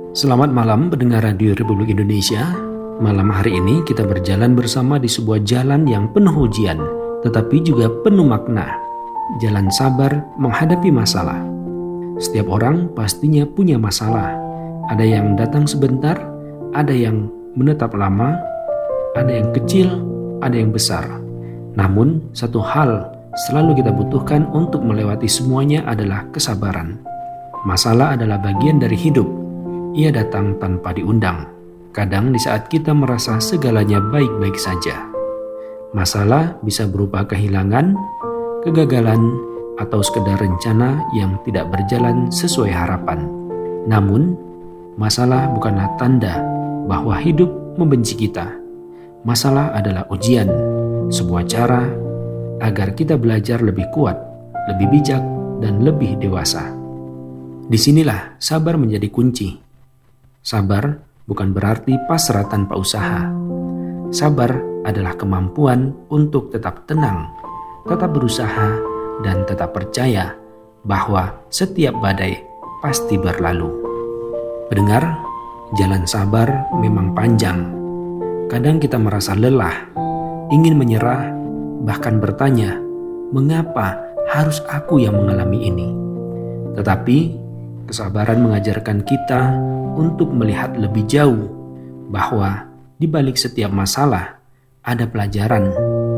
Selamat malam pendengar Radio Republik Indonesia. Malam hari ini kita berjalan bersama di sebuah jalan yang penuh ujian, tetapi juga penuh makna. Jalan sabar menghadapi masalah. Setiap orang pastinya punya masalah. Ada yang datang sebentar, ada yang menetap lama, ada yang kecil, ada yang besar. Namun satu hal selalu kita butuhkan untuk melewati semuanya adalah kesabaran. Masalah adalah bagian dari hidup. Ia datang tanpa diundang. Kadang di saat kita merasa segalanya baik-baik saja. Masalah bisa berupa kehilangan, kegagalan, atau sekedar rencana yang tidak berjalan sesuai harapan. Namun, masalah bukanlah tanda bahwa hidup membenci kita. Masalah adalah ujian, sebuah cara agar kita belajar lebih kuat, lebih bijak, dan lebih dewasa. Disinilah sabar menjadi kunci. Sabar bukan berarti pasrah tanpa usaha. Sabar adalah kemampuan untuk tetap tenang, tetap berusaha, dan tetap percaya bahwa setiap badai pasti berlalu. Pendengar, jalan sabar memang panjang. Kadang kita merasa lelah, ingin menyerah, bahkan bertanya, mengapa harus aku yang mengalami ini? Tetapi kesabaran mengajarkan kita untuk melihat lebih jauh bahwa di balik setiap masalah ada pelajaran,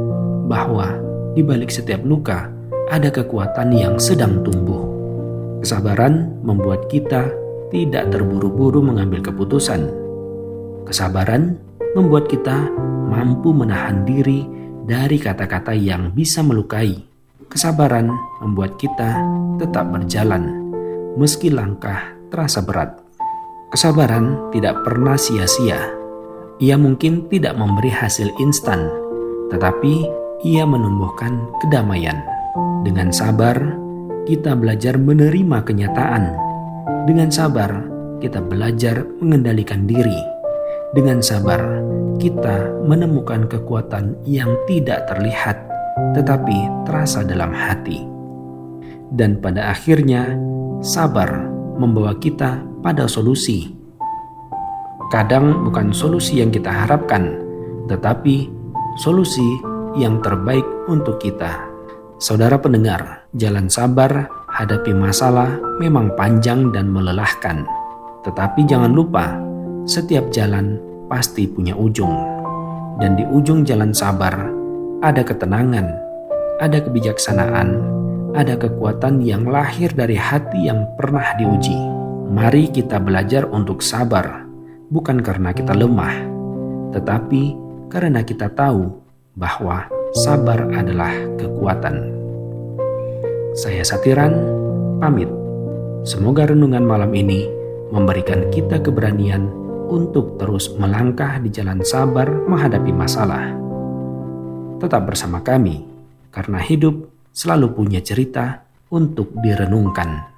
bahwa di balik setiap luka ada kekuatan yang sedang tumbuh. Kesabaran membuat kita tidak terburu-buru mengambil keputusan. Kesabaran membuat kita mampu menahan diri dari kata-kata yang bisa melukai. Kesabaran membuat kita tetap berjalan meski langkah terasa berat. Kesabaran tidak pernah sia-sia. Ia mungkin tidak memberi hasil instan, tetapi ia menumbuhkan kedamaian. Dengan sabar, kita belajar menerima kenyataan. Dengan sabar, kita belajar mengendalikan diri. Dengan sabar, kita menemukan kekuatan yang tidak terlihat, tetapi terasa dalam hati. Dan pada akhirnya, sabar membawa kita pada solusi. Kadang bukan solusi yang kita harapkan, tetapi solusi yang terbaik untuk kita. Saudara pendengar, jalan sabar hadapi masalah memang panjang dan melelahkan. Tetapi jangan lupa, setiap jalan pasti punya ujung. Dan di ujung jalan sabar ada ketenangan, ada kebijaksanaan, ada kekuatan yang lahir dari hati yang pernah diuji. Mari kita belajar untuk sabar, bukan karena kita lemah, tetapi karena kita tahu bahwa sabar adalah kekuatan. Saya Satiran, pamit. Semoga renungan malam ini memberikan kita keberanian untuk terus melangkah di jalan sabar menghadapi masalah. Tetap bersama kami, karena hidup selalu punya cerita untuk direnungkan.